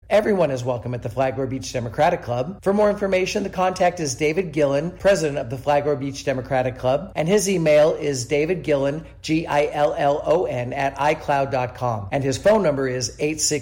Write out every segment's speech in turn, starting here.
Everyone is welcome at the Flagler Beach Democratic Club. For more information, the contact is David Gillen, president of the Flagler Beach Democratic Club, and his email is davidgillen, Gillon, at iCloud.com, and his phone number is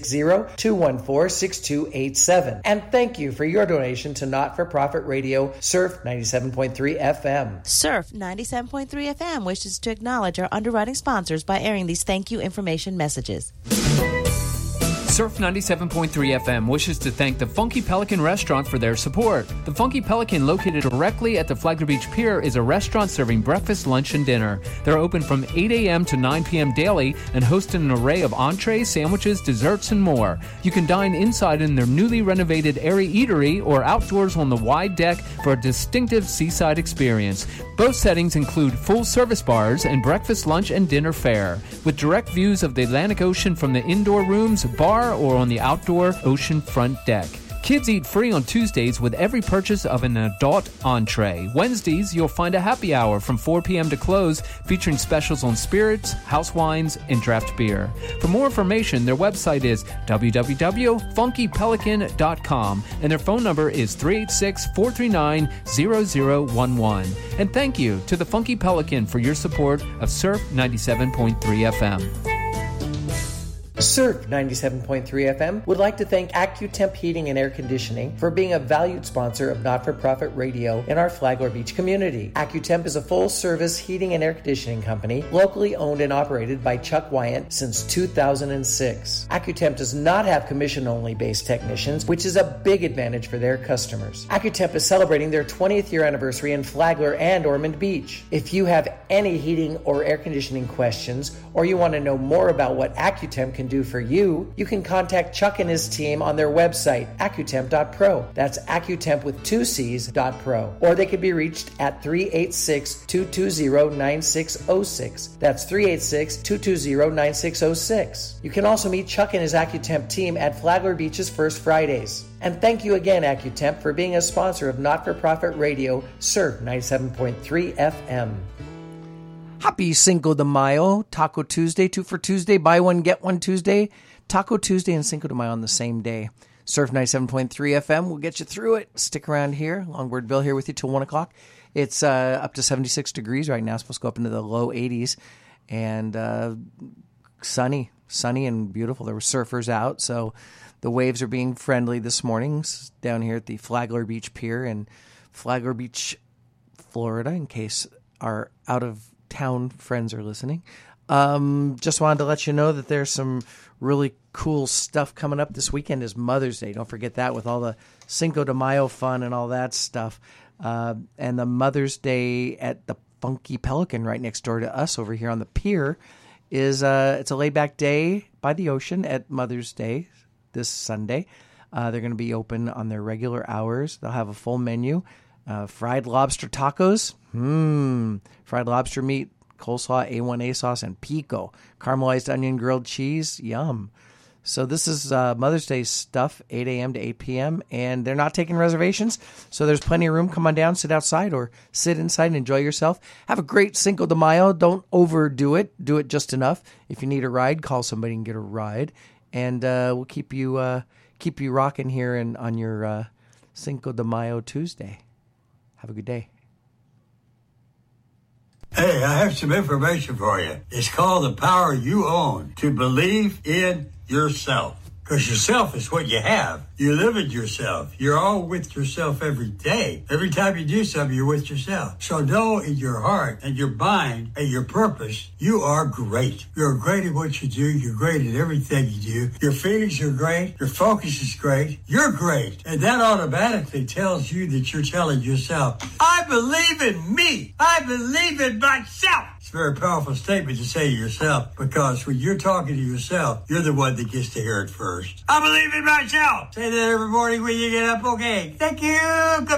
860-214-6287. And thank you for your donation to Not-for-Profit Radio, Surf 97.3 FM. Surf 97.3 FM wishes to acknowledge our underwriting sponsors by airing these thank you information messages. Surf 97.3 FM wishes to thank the Funky Pelican Restaurant for their support. The Funky Pelican, located directly at the Flagler Beach Pier, is a restaurant serving breakfast, lunch, and dinner. They're open from 8 a.m. to 9 p.m. daily and host an array of entrees, sandwiches, desserts, and more. You can dine inside in their newly renovated airy eatery or outdoors on the wide deck for a distinctive seaside experience. Both settings include full-service bars and breakfast, lunch, and dinner fare, with direct views of the Atlantic Ocean from the indoor rooms, bar, or on the outdoor ocean front deck. Kids eat free on Tuesdays with every purchase of an adult entree. Wednesdays, you'll find a happy hour from 4 p.m. to close, featuring specials on spirits, house wines, and draft beer. For more information, their website is www.funkypelican.com, and their phone number is 386-439-0011. And thank you to the Funky Pelican for your support of Surf 97.3 FM. Surf 97.3 FM would like to thank AccuTemp Heating and Air Conditioning for being a valued sponsor of Not-for-Profit Radio in our Flagler Beach community. AccuTemp is a full-service heating and air conditioning company locally owned and operated by Chuck Wyant since 2006. AccuTemp does not have commission-only based technicians, which is a big advantage for their customers. AccuTemp is celebrating their 20th year anniversary in Flagler and Ormond Beach. If you have any heating or air conditioning questions, or you want to know more about what AccuTemp can do for you, you can contact Chuck and his team on their website, accutemp.pro. That's accutemp with 2 C's.pro. Or they can be reached at 386-220-9606. That's 386-220-9606. You can also meet Chuck and his AccuTemp team at Flagler Beach's First Fridays. And thank you again, AccuTemp, for being a sponsor of Not-for-Profit Radio, Surf 97.3 FM. Happy Cinco de Mayo, Taco Tuesday, 2 for Tuesday, buy one, get one Tuesday. Taco Tuesday and Cinco de Mayo on the same day. Surf 97.3 FM will get you through it. Stick around here. Longboard Bill here with you till 1 o'clock. It's up to 76 degrees right now. It's supposed to go up into the low 80s. And sunny and beautiful. There were surfers out, so the waves are being friendly this morning down here at the Flagler Beach Pier in Flagler Beach, Florida, in case our out-of-town friends are listening. Just wanted to let you know that there's some really cool stuff coming up. This weekend is Mother's Day. Don't forget that, with all the Cinco de Mayo fun and all that stuff. And the Mother's Day at the Funky Pelican right next door to us over here on the pier is it's a laid-back day by the ocean at Mother's Day this Sunday. They're going to be open on their regular hours. They'll have a full menu. Fried lobster tacos, fried lobster meat, coleslaw, A1A sauce, and pico. Caramelized onion grilled cheese, yum. So this is Mother's Day stuff, 8 a.m. to 8 p.m., and they're not taking reservations, so there's plenty of room. Come on down, sit outside, or sit inside and enjoy yourself. Have a great Cinco de Mayo. Don't overdo it. Do it just enough. If you need a ride, call somebody and get a ride, and we'll keep you rocking here on your Cinco de Mayo Tuesday. Have a good day. Hey, I have some information for you. It's called The Power You Own. To believe in yourself. Because yourself is what you have. You live in yourself. You're all with yourself every day. Every time you do something, you're with yourself. So know in your heart and your mind and your purpose, you are great. You're great at what you do. You're great at everything you do. Your feelings are great. Your focus is great. You're great. And that automatically tells you that you're telling yourself, I believe in me. I believe in myself. It's a very powerful statement to say to yourself, because when you're talking to yourself, you're the one that gets to hear it first. I believe in myself. Say that every morning when you get up. Okay. Thank you. Good